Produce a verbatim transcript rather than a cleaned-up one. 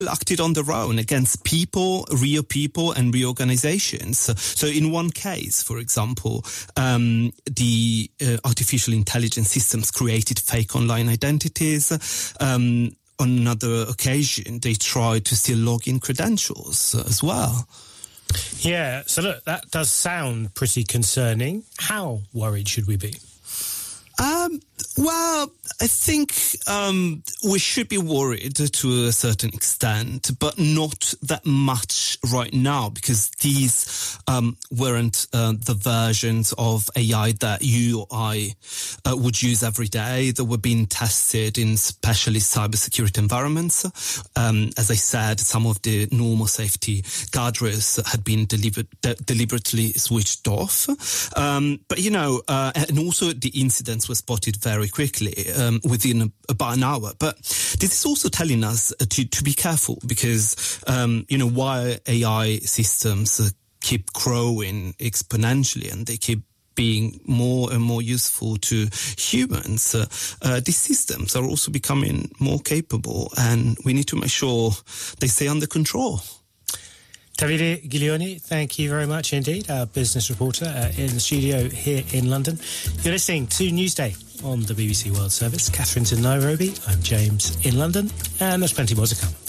acted on their own against people, real people and real organizations. So in one case, for example, um, the uh, artificial intelligence systems created fake online identities. Um, on another occasion, they tried to steal login credentials uh, as well. Yeah, so look, that does sound pretty concerning. How worried should we be? Um, well, I think um, we should be worried to a certain extent, but not that much right now, because these um, weren't uh, the versions of A I that you or I uh, would use every day, that were being tested in specialist cybersecurity environments. Um, as I said, some of the normal safety guardrails had been delivered, de- deliberately switched off. Um, but, you know, uh, and also the incidents were spotted very quickly, um, within a, about an hour. But this is also telling us to, to be careful, because, um, you know, while A I systems uh, keep growing exponentially and they keep being more and more useful to humans, uh, uh, these systems are also becoming more capable, and we need to make sure they stay under control. Davide Giglioni, thank you very much indeed, our business reporter uh, in the studio here in London. You're listening to Newsday on the B B C World Service. Catherine's in Nairobi, I'm James in London, and there's plenty more to come.